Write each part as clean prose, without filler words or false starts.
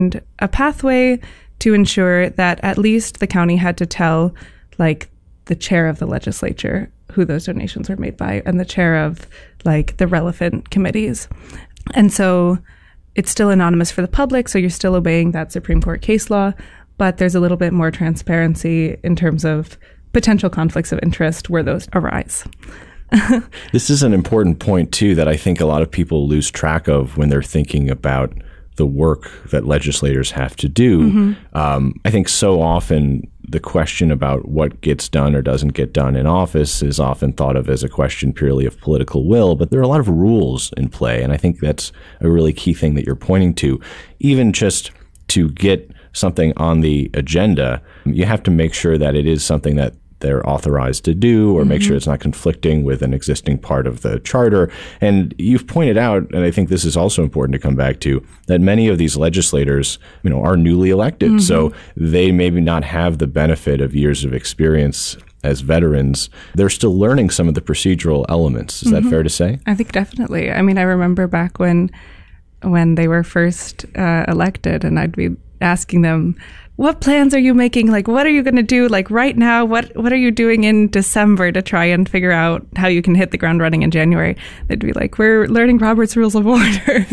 and a pathway to ensure that at least the county had to tell like the chair of the legislature who those donations were made by and the chair of like the relevant committees. And so it's still anonymous for the public, so you're still obeying that Supreme Court case law, but there's a little bit more transparency in terms of potential conflicts of interest where those arise. This is an important point, too, that I think a lot of people lose track of when they're thinking about the work that legislators have to do. I think so often the question about what gets done or doesn't get done in office is often thought of as a question purely of political will, but there are a lot of rules in play, and I think that's a really key thing that you're pointing to. Even just to get something on the agenda, you have to make sure that it is something that they're authorized to do, or make sure it's not conflicting with an existing part of the charter. And you've pointed out, and I think this is also important to come back to, that many of these legislators, are newly elected. So they maybe not have the benefit of years of experience as veterans. They're still learning some of the procedural elements. Is that fair to say? I think definitely. I mean, I remember back when they were first elected, and I'd be asking them, what plans are you making? Like, what are you going to do? Like right now, what are you doing in December to try and figure out how you can hit the ground running in January? They'd be like, we're learning Robert's Rules of Order,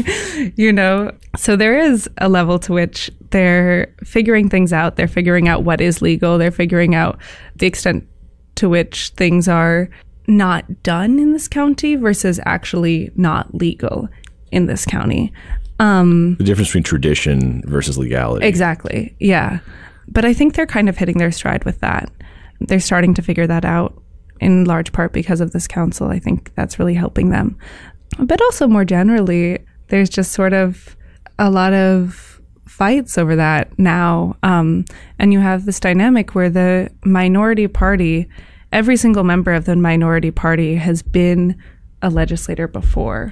So there is a level to which they're figuring things out. They're figuring out what is legal. They're figuring out the extent to which things are not done in this county versus actually not legal in this county. The difference between tradition versus legality. Exactly. Yeah. But I think they're kind of hitting their stride with that. They're starting to figure that out in large part because of this council. I think that's really helping them. But also more generally, there's just sort of a lot of fights over that now. And you have this dynamic where the minority party, every single member of the minority party has been a legislator before,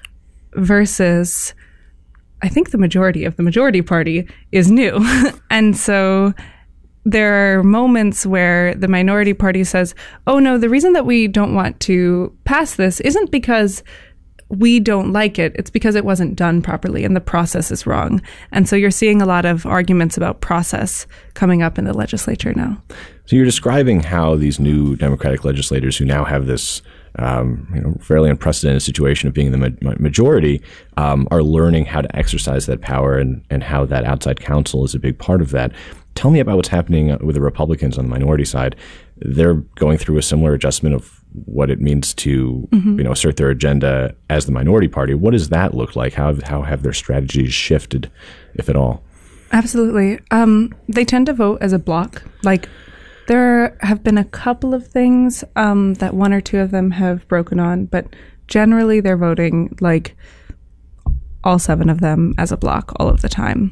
versus I think the majority of the majority party is new. And so there are moments where the minority party says, oh no, the reason that we don't want to pass this isn't because we don't like it. It's because it wasn't done properly and the process is wrong. And so you're seeing a lot of arguments about process coming up in the legislature now. So you're describing how these new Democratic legislators who now have this fairly unprecedented situation of being the majority are learning how to exercise that power and how that outside counsel is a big part of that. Tell me about what's happening with the Republicans on the minority side. They're going through a similar adjustment of what it means to assert their agenda as the minority party. What does that look like? How have their strategies shifted, if at all? Absolutely. They tend to vote as a block. Like, there have been a couple of things that one or two of them have broken on, but generally they're voting like all seven of them as a block all of the time.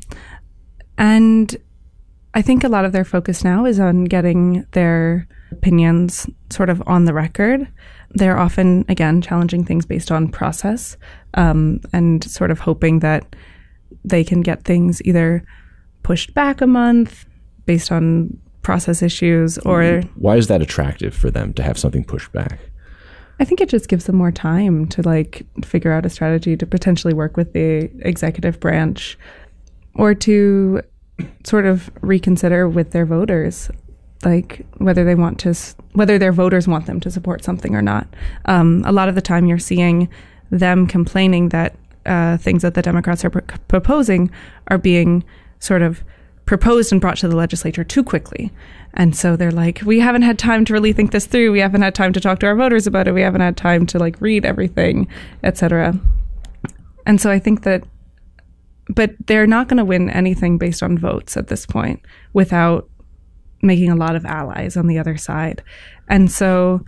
And I think a lot of their focus now is on getting their opinions sort of on the record. They're often, again, challenging things based on process and sort of hoping that they can get things either pushed back a month based on process issues, or why is that attractive for them to have something pushed back? I think it just gives them more time to like figure out a strategy to potentially work with the executive branch or to sort of reconsider with their voters, like whether their voters want them to support something or not. A lot of the time you're seeing them complaining that things that the Democrats are proposing are being sort of proposed and brought to the legislature too quickly. And so they're like, we haven't had time to really think this through. We haven't had time to talk to our voters about it. We haven't had time to like read everything, etc. And so I think that, but they're not going to win anything based on votes at this point without making a lot of allies on the other side. And so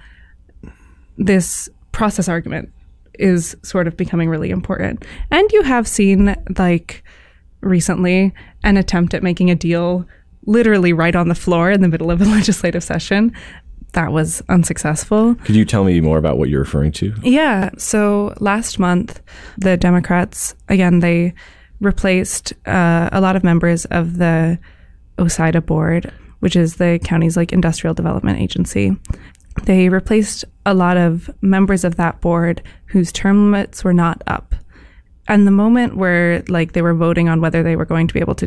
this process argument is sort of becoming really important. And you have seen like recently an attempt at making a deal literally right on the floor in the middle of a legislative session. That was unsuccessful. Could you tell me more about what you're referring to? Yeah. So last month, the Democrats, again, they replaced a lot of members of the OSIDA board, which is the county's like industrial development agency. They replaced a lot of members of that board whose term limits were not up. And the moment where like they were voting on whether they were going to be able to